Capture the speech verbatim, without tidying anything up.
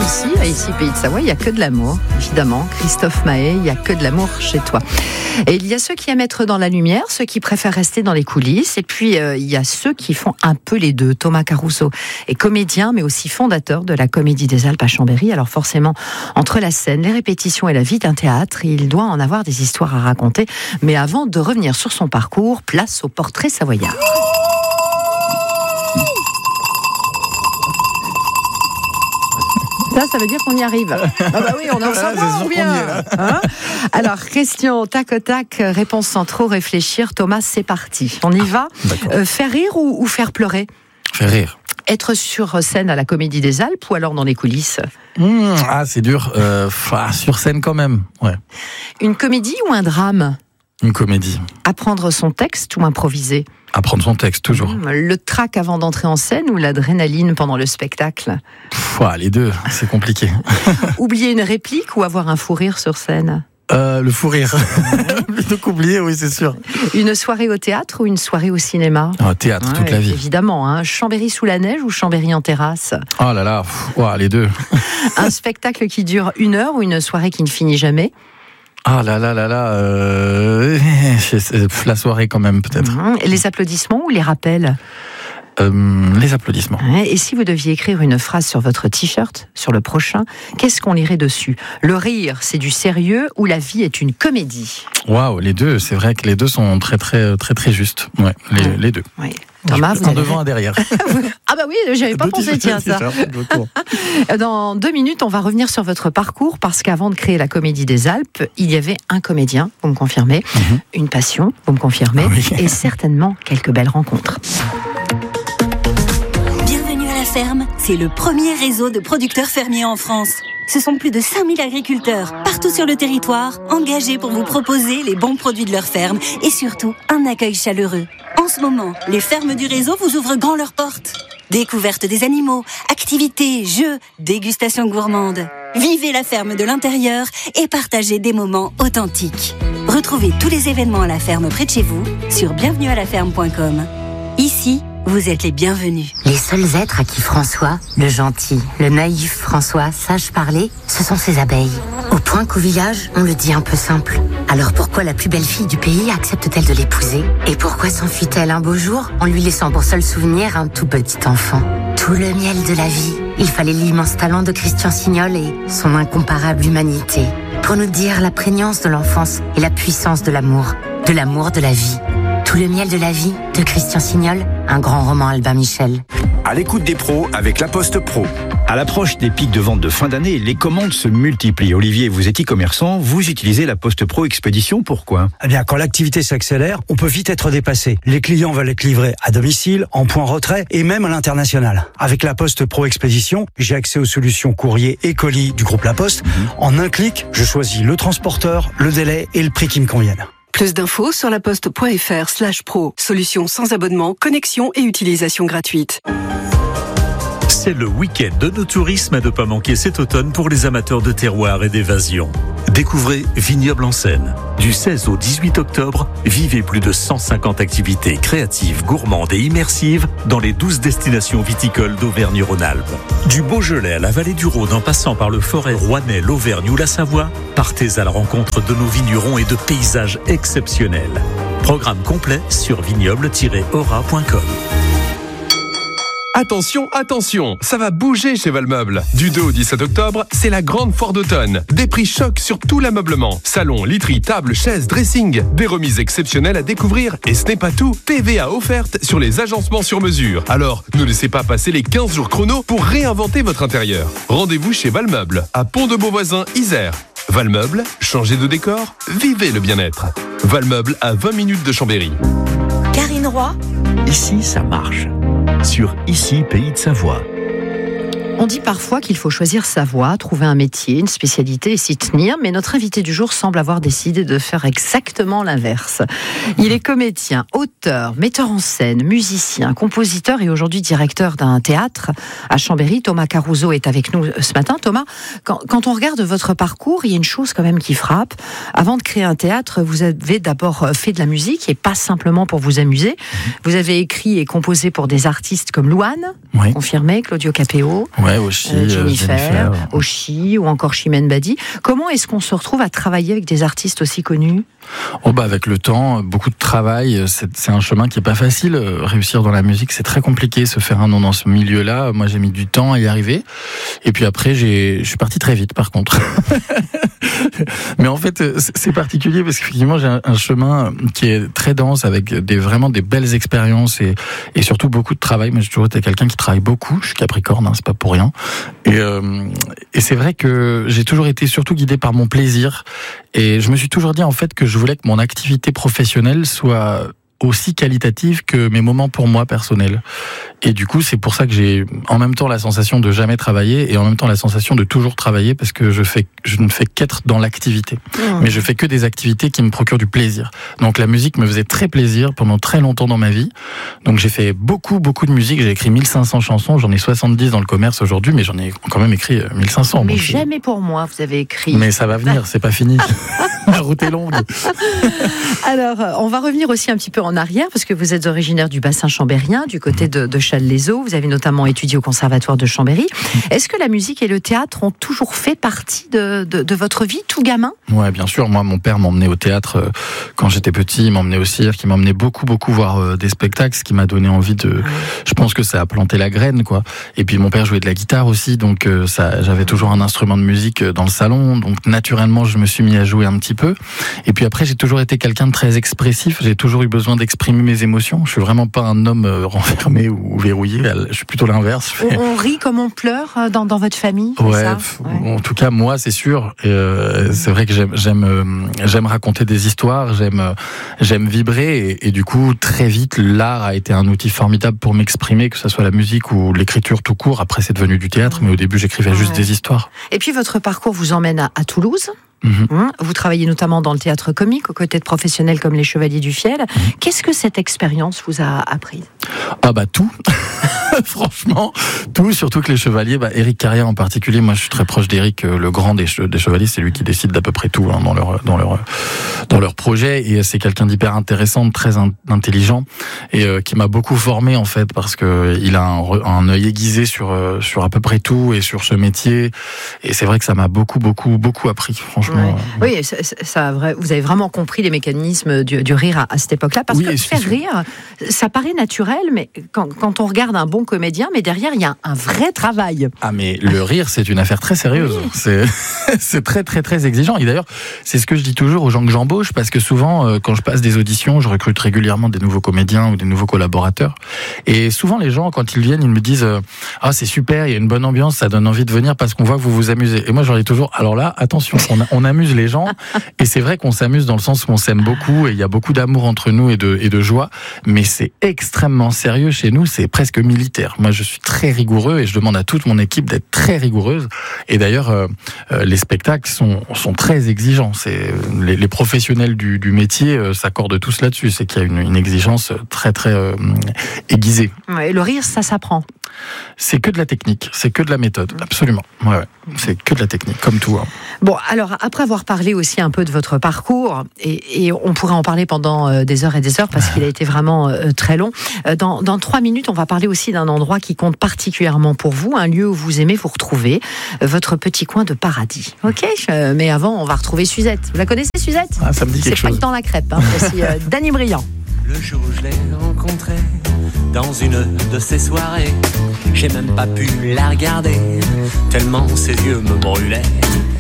ici, ici Pays de Savoie, il n'y a que de l'amour, évidemment. Christophe Mahé, il n'y a que de l'amour chez toi. Et il y a ceux qui aiment être dans la lumière, ceux qui préfèrent rester dans les coulisses, et puis euh, il y a ceux qui font un peu les deux. Thomas Caruso est comédien, mais aussi fondateur de la Comédie des Alpes à Chambéry. Alors forcément, entre la scène, les répétitions et la vie d'un théâtre, il doit en avoir des histoires à raconter. Mais avant de revenir sur son parcours, place au portrait savoyard. Ça, ça veut dire qu'on y arrive. Ah bah oui, on est en Savoie, ou bien. Hein Alors, question tac au tac, réponse sans trop réfléchir. Thomas, c'est parti. On y va. Euh, faire rire ou, ou faire pleurer ? Faire rire. Être sur scène à la Comédie des Alpes ou alors dans les coulisses ? Mmh, Ah, c'est dur. Euh, ah, sur scène quand même, ouais. Une comédie ou un drame ? Une comédie. Apprendre son texte ou improviser ? Apprendre son texte, toujours. Le trac avant d'entrer en scène ou l'adrénaline pendant le spectacle ? Pff, ouais, les deux, c'est compliqué. Oublier une réplique ou avoir un fou rire sur scène ? Euh, le fou rire. Plutôt qu'oublier, oui, c'est sûr. Une soirée au théâtre ou une soirée au cinéma ? Ah, théâtre, ouais, toute la vie. Évidemment, hein. Chambéry sous la neige ou Chambéry en terrasse ? Oh là là, pff, ouais, les deux. Un spectacle qui dure une heure ou une soirée qui ne finit jamais ? Ah là là là là, euh... la soirée quand même, peut-être. Mmh. Les applaudissements ou les rappels ? Euh, les applaudissements. Et si vous deviez écrire une phrase sur votre t-shirt, sur le prochain, qu'est-ce qu'on lirait dessus ? Le rire, c'est du sérieux ou la vie est une comédie ? Waouh, les deux, c'est vrai que les deux sont très très très très justes. Ouais, les, ouais. les deux. Oui. Thomas, vous en avez... devant, un derrière. Ah bah oui, j'avais pas pensé, tiens, ça. Dans deux minutes, on va revenir sur votre parcours, parce qu'avant de créer la Comédie des Alpes, il y avait un comédien, vous me confirmez, mm-hmm. une passion, vous me confirmez, ah oui. et certainement quelques belles rencontres. Bienvenue à la ferme, c'est le premier réseau de producteurs fermiers en France. Ce sont plus de cinq mille agriculteurs, partout sur le territoire, engagés pour vous proposer les bons produits de leur ferme et surtout un accueil chaleureux. En ce moment, les fermes du réseau vous ouvrent grand leurs portes. Découverte des animaux, activités, jeux, dégustations gourmandes. Vivez la ferme de l'intérieur et partagez des moments authentiques. Retrouvez tous les événements à la ferme près de chez vous sur bienvenue à la ferme point com. Ici, vous êtes les bienvenus. Les seuls êtres à qui François, le gentil, le naïf François, sache parler, ce sont ses abeilles. Au point qu'au village, on le dit un peu simple. Alors pourquoi la plus belle fille du pays accepte-t-elle de l'épouser ? Et pourquoi s'enfuit-elle un beau jour en lui laissant pour seul souvenir un tout petit enfant ? Tout le miel de la vie. Il fallait l'immense talent de Christian Signol et son incomparable humanité pour nous dire la prégnance de l'enfance et la puissance de l'amour, de l'amour de la vie. Tout le miel de la vie de Christian Signol, un grand roman Albin Michel. À l'écoute des pros avec La Poste Pro. À l'approche des pics de vente de fin d'année, les commandes se multiplient. Olivier, vous êtes e-commerçant, vous utilisez La Poste Pro Expédition, pourquoi ? Eh bien, quand l'activité s'accélère, on peut vite être dépassé. Les clients veulent être livrés à domicile, en point retrait et même à l'international. Avec La Poste Pro Expédition, j'ai accès aux solutions courrier et colis du groupe La Poste. Mmh. En un clic, je choisis le transporteur, le délai et le prix qui me conviennent. Plus d'infos sur laposte.fr slash pro. Solution sans abonnement, connexion et utilisation gratuite. C'est le week-end de nos tourismes à ne pas manquer cet automne pour les amateurs de terroir et d'évasion. Découvrez Vignoble en Seine. Du seize au dix-huit octobre, vivez plus de cent cinquante activités créatives, gourmandes et immersives dans les douze destinations viticoles d'Auvergne-Rhône-Alpes. Du Beaujolais à la vallée du Rhône en passant par le Forez rouennais, l'Auvergne ou la Savoie, partez à la rencontre de nos vignerons et de paysages exceptionnels. Programme complet sur vignoble tiret aura point com. Attention, attention, ça va bouger chez Valmeuble. Du deux au dix-sept octobre, c'est la grande foire d'automne. Des prix chocs sur tout l'ameublement. Salon, literie, table, chaises, dressing. Des remises exceptionnelles à découvrir. Et ce n'est pas tout, T V A offerte sur les agencements sur mesure. Alors, ne laissez pas passer les quinze jours chrono pour réinventer votre intérieur. Rendez-vous chez Valmeuble, à Pont-de-Beauvoisin, Isère. Valmeuble, changez de décor, vivez le bien-être. Valmeuble à vingt minutes de Chambéry. Karine Roy. Ici, ça marche. Sur Ici, Pays de Savoie. On dit parfois qu'il faut choisir sa voie, trouver un métier, une spécialité et s'y tenir, mais notre invité du jour semble avoir décidé de faire exactement l'inverse. Il est comédien, auteur, metteur en scène, musicien, compositeur et aujourd'hui directeur d'un théâtre à Chambéry. Thomas Caruso est avec nous ce matin. Thomas, quand, quand on regarde votre parcours, il y a une chose quand même qui frappe. Avant de créer un théâtre, vous avez d'abord fait de la musique et pas simplement pour vous amuser. Vous avez écrit et composé pour des artistes comme Louane, oui. confirmé, Claudio Capéo. Oui. Ouais, Oshi, euh, Jennifer, Jennifer. Oshi ou encore Chimène Badi. Comment est-ce qu'on se retrouve à travailler avec des artistes aussi connus ? Oh bah avec le temps, beaucoup de travail, c'est, c'est un chemin qui est pas facile. Réussir dans la musique, c'est très compliqué. Se faire un nom dans ce milieu-là, moi j'ai mis du temps à y arriver. Et puis après, j'ai, je suis parti très vite par contre. Mais en fait, c'est particulier parce qu'effectivement, j'ai un, un chemin qui est très dense avec des, vraiment des belles expériences et, et surtout beaucoup de travail. Moi j'ai toujours été quelqu'un qui travaille beaucoup. Je suis Capricorne, hein, c'est pas pour rien. Et, euh, et c'est vrai que j'ai toujours été surtout guidé par mon plaisir. Et je me suis toujours dit en fait que je voulais que mon activité professionnelle soit aussi qualitative que mes moments pour moi personnels. Et du coup, c'est pour ça que j'ai en même temps la sensation de jamais travailler et en même temps la sensation de toujours travailler parce que je fais, je ne fais qu'être dans l'activité. Mmh. Mais je fais que des activités qui me procurent du plaisir. Donc la musique me faisait très plaisir pendant très longtemps dans ma vie. Donc j'ai fait beaucoup, beaucoup de musique. J'ai écrit mille cinq cents chansons. J'en ai soixante-dix dans le commerce aujourd'hui, mais j'en ai quand même écrit mille cinq cents. Mais donc, jamais pour moi, vous avez écrit. Mais ça va venir, c'est pas fini. La route est longue. Alors, on va revenir aussi un petit peu en arrière, parce que vous êtes originaire du bassin chambérien, du côté de, de Challes-les-Eaux. Vous avez notamment étudié au Conservatoire de Chambéry. Est-ce que la musique et le théâtre ont toujours fait partie de, de, de votre vie, tout gamin ? Ouais, bien sûr. Moi, mon père m'emmenait au théâtre euh, quand j'étais petit. Il m'emmenait au cirque. Il m'emmenait beaucoup, beaucoup voir euh, des spectacles, ce qui m'a donné envie de... Je pense que ça a planté la graine, quoi. Et puis, mon père jouait de la guitare aussi, donc euh, ça, j'avais toujours un instrument de musique dans le salon. Donc, naturellement, je me suis mis à jouer un petit peu. Et puis après, j'ai toujours été quelqu'un de très expressif. J'ai toujours eu besoin d'exprimer mes émotions. Je suis vraiment pas un homme euh, renfermé ou verrouillé. Je suis plutôt l'inverse. On, on rit comme on pleure dans, dans votre famille. Ouais, ça ouais. En tout cas, moi, c'est sûr. Et euh, c'est vrai que j'aime, j'aime, euh, j'aime raconter des histoires. J'aime, euh, j'aime vibrer. Et, et du coup, très vite, l'art a été un outil formidable pour m'exprimer, que ce soit la musique ou l'écriture tout court. Après, c'est devenu du théâtre, mais au début, j'écrivais ouais. juste des histoires. Et puis, votre parcours vous emmène à, à Toulouse. Mmh. Vous travaillez notamment dans le théâtre comique aux côtés de professionnels comme les Chevaliers du Fiel. Mmh. Qu'est-ce que cette expérience vous a appris ? Ah bah tout. Franchement, tout, surtout que les Chevaliers, bah, Éric Carrière en particulier, moi je suis très proche d'Éric, euh, le grand des, che- des Chevaliers, c'est lui qui décide d'à peu près tout hein, dans leur dans leur dans leur projet, et c'est quelqu'un d'hyper intéressant, de très in- intelligent, et euh, qui m'a beaucoup formé en fait, parce que il a un, un œil aiguisé sur euh, sur à peu près tout et sur ce métier, et c'est vrai que ça m'a beaucoup beaucoup beaucoup appris, franchement. Ouais. Oui, ça, ça, vous avez vraiment compris les mécanismes du, du rire à, à cette époque-là, parce oui, que faire sûr. rire, ça paraît naturel, mais quand, quand on regarde un bon comédien, mais derrière il y a un vrai travail. Ah mais le rire c'est une affaire très sérieuse, oui. c'est c'est très très très exigeant, et d'ailleurs c'est ce que je dis toujours aux gens que j'embauche, parce que souvent euh, quand je passe des auditions, je recrute régulièrement des nouveaux comédiens ou des nouveaux collaborateurs, et souvent les gens quand ils viennent ils me disent euh, ah c'est super, il y a une bonne ambiance, ça donne envie de venir parce qu'on voit que vous vous amusez, et moi je leur dis toujours alors là attention, on, a, on amuse les gens, et c'est vrai qu'on s'amuse dans le sens où on s'aime beaucoup et il y a beaucoup d'amour entre nous et de, et de joie, mais c'est extrêmement sérieux chez nous, c'est presque militaire. Moi je suis très rigoureux et je demande à toute mon équipe d'être très rigoureuse, et d'ailleurs euh, euh, les spectacles sont, sont très exigeants, c'est, les, les professionnels du, du métier euh, s'accordent tous là-dessus, c'est qu'il y a une, une exigence très très euh, aiguisée. Ouais, le rire ça s'apprend. C'est que de la technique, c'est que de la méthode, absolument. Ouais, ouais. C'est que de la technique, comme tout. Hein. Bon, alors après avoir parlé aussi un peu de votre parcours, et, et on pourrait en parler pendant euh, des heures et des heures parce qu'il a été vraiment euh, très long. Euh, dans, dans trois minutes, on va parler aussi d'un endroit qui compte particulièrement pour vous, un lieu où vous aimez vous retrouver, euh, votre petit coin de paradis. Ok, euh, mais avant, on va retrouver Suzette. Vous la connaissez, Suzette ? Ah, ça me dit quelque C'est chose. pas que dans la crêpe, hein, aussi euh, Danny Briand. Le jour où je l'ai rencontrée dans une de ces soirées, j'ai même pas pu la regarder tellement ses yeux me brûlaient.